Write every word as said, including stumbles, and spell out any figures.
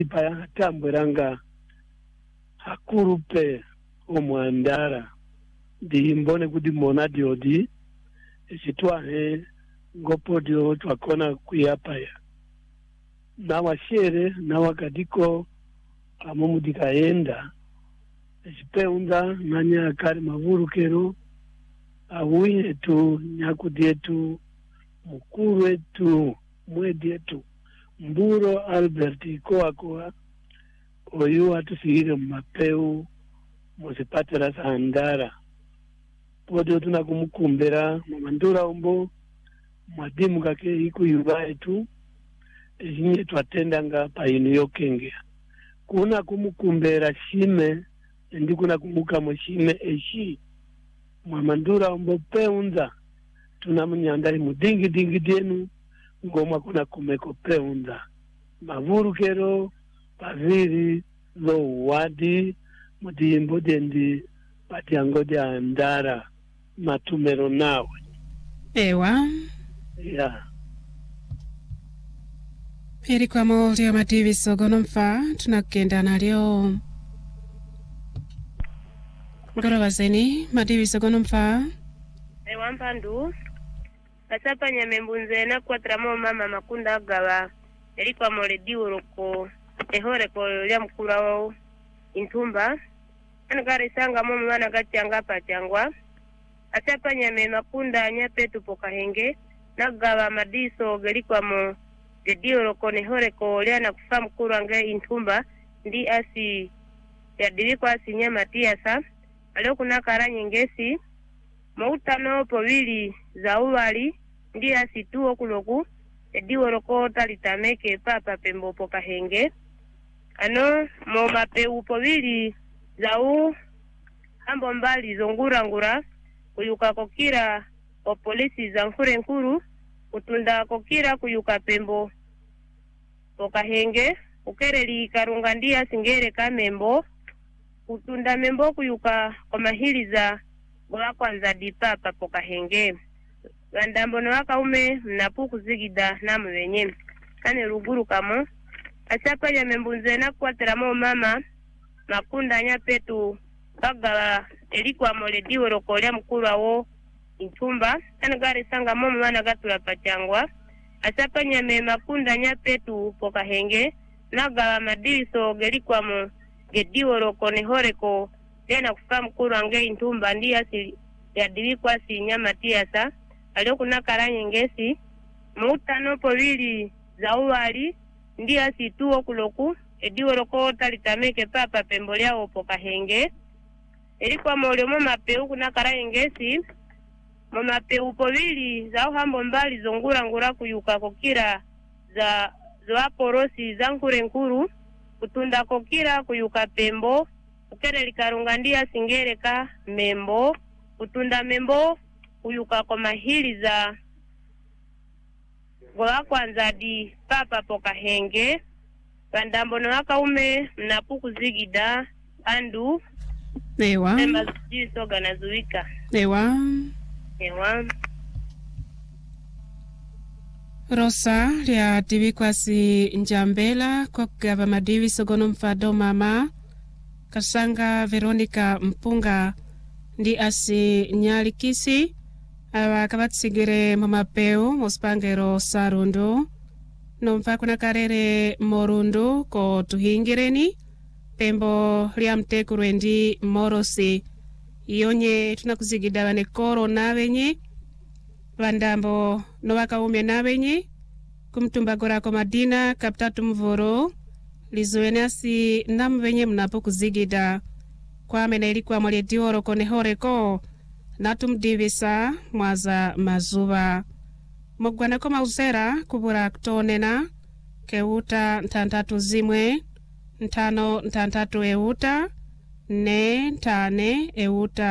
pa tambweranga hakurupe omwandara ndi mbone kuti mona diodi chitwahe ngopodio twakona kuyapaya na washere na wakadiko amomudikaenda chipeunda nanya akari mavurukero auye tu nyakudi yetu mukuru wetu mwedi yetu Mburo Albert koa koa oyu atusihire mapeu musipatira sandara podio tunakumukumbera mamandura umbo mwadimu kake iku yuba etu ejinye twatendanga pa inu yokengea kuna kumukumbera shime ndi kuna kumuka moshime eshi mamandura umbo peunza tunamunyandari mudingi dingi denu ngoma kuna kumeko peunza mavurukero paviri zo wadi mudimbo dendi patiango de andara matumero nawe ewa ya peri kwa mo leo mativi sogono mfa tunakenda na leo ngoro wazeni mativi sogono mfa ewa mpandu kasapa nyamembunze na kwa tramo mama makunda gawa eri kwa mo redio roko ehore ko ya mkura wao intumba anagari sanga mo mwana gachanga pachangwa asapa nyame makunda nyape tupoka henge nagawa madiso geri kwa mo redio roko ehore ko ya na kufa mkuru ange intumba ndi asi ya diri kwa sinyama tiasa alio kuna karanyi ngesi mautano povili za uwali ndi asituo kuloku ediwo roko talitameke papa pembo poka henge ano mo mapeu povili za u hambo mbali zongura ngura kuyuka kokira o polisi za nkure nkuru kutunda kokira kuyuka pembo poka henge ukereli karungandia singere kamembo kutunda membo kuyuka kwa mahili za gola kwanza di papa poka henge Gandambo na waka ume mnapuku zigida namu wenye kane ruguru kamo asapa ya membunze na kwa teramo mama makunda nyapetu kagala elikuwa molediwe rokolea mkuru wo intumba kane gari sanga momo wana gatula pachangwa asapa nyame makunda nyapetu poka henge nagala madiso gelikuwa mo gediwe rokone horeko tena kufa mkuru ange intumba ndia si ya dilikwa si nyama tiasa alio kuna karanyi ngesi muutano povili za uwali ndia situo kuloku ediwo roko talitameke papa pembolea opoka henge elikuwa molio mo mapeu kuna karanyi ngesi mo mapeu povili za uhambo mbali zongura ngura kuyuka kokira za zoa porosi za nkure nkuru kutunda kokira kuyuka pembo ukere likarungandia singereka membo kutunda membo kuyuka kwa mahili za gola kwanza di papa poka henge bandambo na waka ume mnapuku zigida andu ewa sema zisoga na zuika ewa ewa Rosa ya tivi kwasi njambela kwa kugaba madivi sogono mfado mama kasanga Veronica Mpunga ndi asi nyalikisi awa kabatsigire mamapeu mospangero sarundu nomfa kuna karere morundu ko tuhingireni pembo lya mtekuru ndi morosi iyonye tunakuzigida bane koro nabenye bandambo no wakaume nabenye kumtumba gorako madina kaptatu mvoro lizoenasi nambenye mnapo kuzigida kwa mena ilikuwa mwale dioro kone horeko natumdivisa mwaza mazuba mogwanako mauzera kubura kutonena keuta ntantatu zimwe ntano ntantatu euta ne ntane euta